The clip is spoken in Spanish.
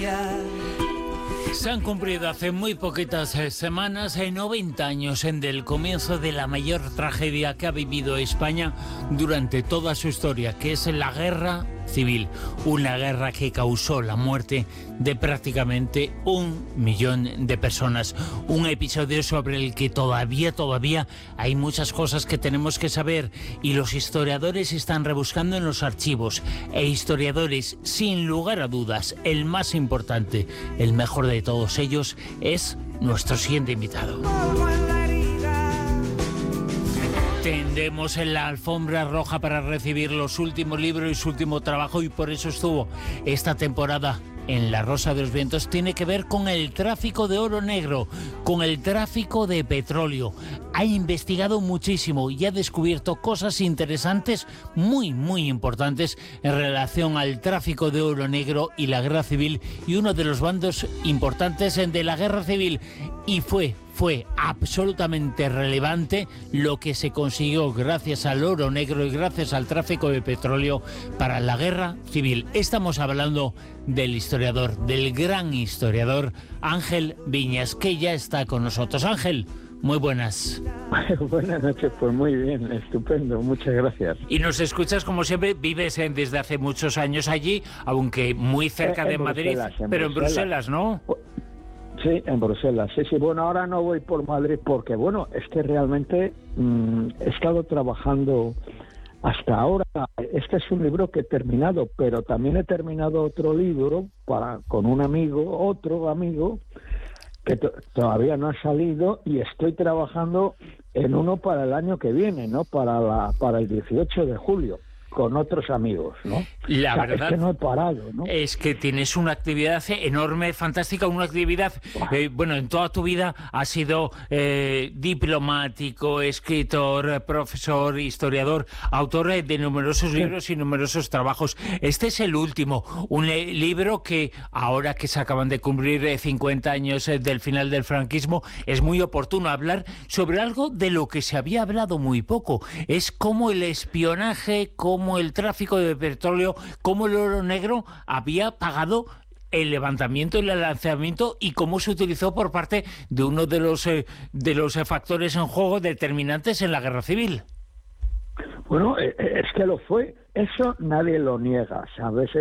Se han cumplido hace muy poquitas semanas 90 años del comienzo de la mayor tragedia que ha vivido España durante toda su historia, que es la Guerra Civil. Una guerra que causó la muerte de prácticamente 1 millón de personas. Un episodio sobre el que todavía hay muchas cosas que tenemos que saber, y los historiadores están rebuscando en los archivos. E historiadores, sin lugar a dudas, el más importante, el mejor de todos ellos, es nuestro siguiente invitado. Tendemos en la alfombra roja para recibir los últimos libros y su último trabajo, y por eso estuvo esta temporada en La Rosa de los Vientos. Tiene que ver con el tráfico de oro negro, con el tráfico de petróleo. Ha investigado muchísimo y ha descubierto cosas interesantes, muy importantes, en relación al tráfico de oro negro y la guerra civil, y uno de los bandos importantes de la guerra civil. Y fue absolutamente relevante lo que se consiguió gracias al oro negro y gracias al tráfico de petróleo para la guerra civil. Estamos hablando del historiador, del gran historiador Ángel Viñas, que ya está con nosotros. Ángel, muy buenas. Buenas noches, pues muy bien, estupendo, muchas gracias. Y nos escuchas como siempre, vives desde hace muchos años allí, aunque muy cerca de Madrid, pero en Bruselas, ¿no? Sí, en Bruselas, sí. Bueno, ahora no voy por Madrid porque, bueno, es que realmente he estado trabajando hasta ahora. Este es un libro que he terminado, pero también he terminado otro libro con un amigo, otro amigo, que todavía no ha salido, y estoy trabajando en uno para el año que viene, ¿no? Para el 18 de julio. Con otros amigos, ¿no? La verdad es que no he parado, ¿no? Es que tienes una actividad enorme, fantástica, una actividad, en toda tu vida has sido diplomático, escritor, profesor, historiador, autor de numerosos libros y numerosos trabajos. Este es el último, un libro que ahora que se acaban de cumplir 50 años del final del franquismo, es muy oportuno hablar sobre algo de lo que se había hablado muy poco. Es cómo el espionaje, cómo el tráfico de petróleo, cómo el oro negro había pagado el levantamiento y el lanzamiento, y cómo se utilizó por parte de uno de los factores en juego determinantes en la guerra civil. Bueno, es que lo fue. Eso nadie lo niega, ¿sabes?